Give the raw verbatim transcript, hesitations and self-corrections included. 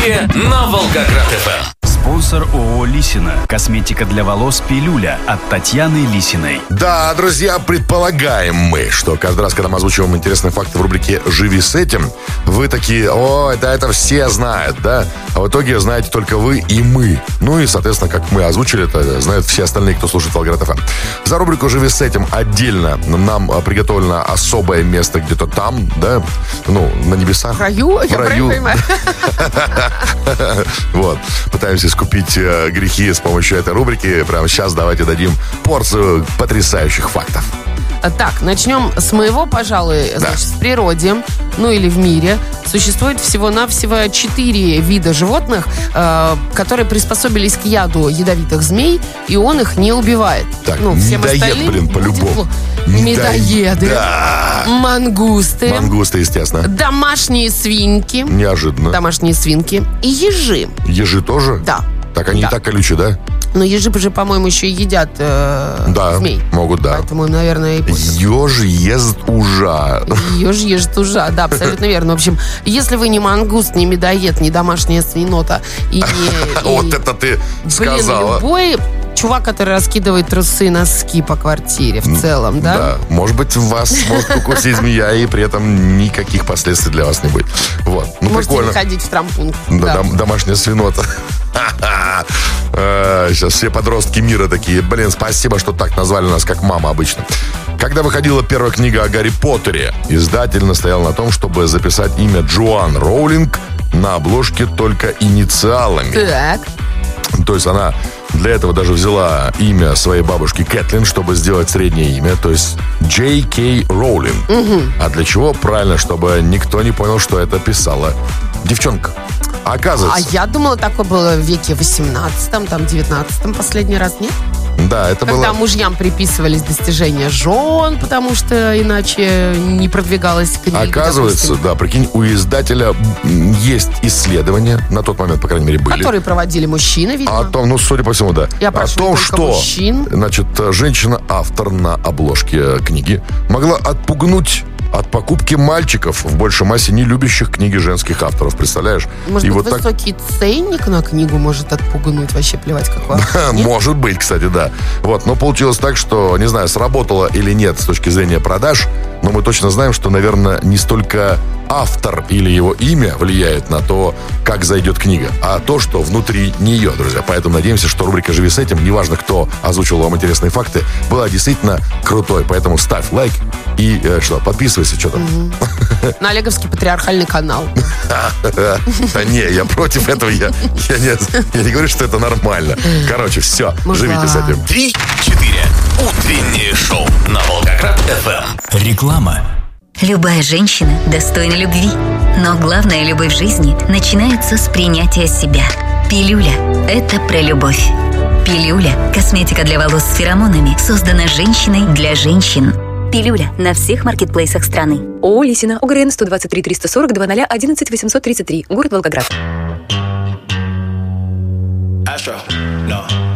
Путешествие на Волгоград-ФМ. Спонсор ООО «Лисина». Косметика для волос «Пилюля» от Татьяны Лисиной. Да, друзья, предполагаем мы, что каждый раз, когда мы озвучиваем интересные факты в рубрике «Живи с этим», вы такие: о, это, это все знают, да? А в итоге знаете только вы и мы. Ну и, соответственно, как мы озвучили, это знают все остальные, кто слушает Волгоград-ФМ. За рубрику «Живи с этим» отдельно нам приготовлено особое место где-то там, да? Ну, на небесах. В раю? В Я раю. понимаю. Вот. Пытаемся искупить э, грехи с помощью этой рубрики. Прямо сейчас давайте дадим порцию потрясающих фактов. Так, начнем с моего, пожалуй. Да. Значит, в природе, ну или в мире, существует всего-навсего четыре вида животных, э, которые приспособились к яду ядовитых змей, и он их не убивает. Так, ну, всем медоед, остальным блин, будет по-любому. плохо. Медоед, Медоеды, да. мангусты, Мангусты, естественно. домашние свинки, Неожиданно. домашние свинки и ежи. Ежи тоже? Да. Так они Да. и так колючие, да? Но ежи же, по-моему, еще и едят э, Да, змей. могут, да. Поэтому, наверное, и пусть. Еж ест ужа. Еж ест ужа, да, абсолютно верно. В общем, если вы не мангуст, не медоед, не домашняя свинота и не... Вот это ты сказала. Блин, любой чувак, который раскидывает трусы, носки по квартире в целом, да? Да, может быть, вас может укусить змея, и при этом никаких последствий для вас не будет. Вот, ну Можете прикольно. не ходить в трампунг. Да, дом- домашняя свинота. Э, Сейчас все подростки мира такие: блин, спасибо, что так назвали нас, как мама обычно. Когда выходила первая книга о Гарри Поттере, издатель настоял на том, чтобы записать имя Джоан Роулинг на обложке только инициалами. Так. То есть она для этого даже взяла имя своей бабушки Кэтлин, чтобы сделать среднее имя, то есть Джей Кей Роулинг. А для чего? Правильно, чтобы никто не понял, что это писала девчонка. А А оказывается, я думала, такое было в веке восемнадцатом, там, девятнадцатом последний раз, нет? да, это Когда было... мужьям приписывались достижения жен, потому что иначе не продвигалась книга. Оказывается, допустим, да, прикинь, у издателя м, есть исследования, на тот момент, по крайней мере, были. которые проводили мужчины, видимо. О том, ну, судя по всему, да. Я О опрашиваю том, только что, мужчин. значит, женщина-автор на обложке книги могла отпугнуть от покупки мальчиков в большей массе не любящих книги женских авторов, представляешь? Может И быть, вот так- высокий ценник на книгу может отпугнуть, вообще плевать какой. Нет? Может быть, кстати, да. Вот, но получилось так, что, не знаю, сработало или нет с точки зрения продаж, но мы точно знаем, что, наверное, не столько автор или его имя влияет на то, как зайдет книга, а то, что внутри нее, друзья. Поэтому надеемся, что рубрика «Живи с этим», неважно, кто озвучил вам интересные факты, была действительно крутой. Поэтому ставь лайк и э, что, подписывайся, что там. На Олеговский патриархальный канал. Да не, я против этого. Я я не я не говорю, что это нормально. Короче, все, Ну живите с ладно. этим. Три-четыре. Утреннее шоу на Волгоград-ФМ. Реклама. Любая женщина достойна любви. Но главная любовь в жизни начинается с принятия себя. Пилюля – это про любовь. Пилюля – косметика для волос с феромонами, создана женщиной для женщин. Пилюля на всех маркетплейсах страны. ООО «Лисина», ОГРН сто двадцать три триста сорок два ноль одиннадцать восемьсот тридцать три, город Волгоград. Astro, no.